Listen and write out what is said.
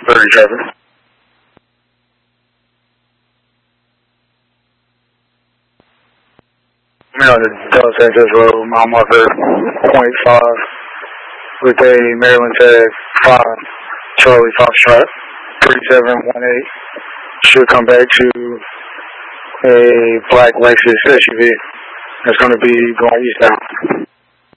30 traffic. I'm on the Dallas Texas Road, mile marker .5 with a Maryland tag 5 Charlie Foxtrot 3718. Should come back to a black Lexus SUV that's going to be going eastbound.